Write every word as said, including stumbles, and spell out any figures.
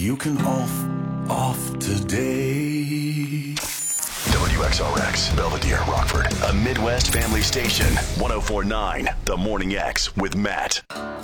you can off, off today. W X R X, Belvedere, Rockford, a Midwest family station. one oh four point nine, The Morning X with Matt.